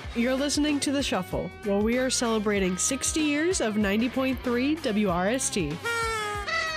You're listening to The Shuffle, where we are celebrating 60 years of 90.3 WRST.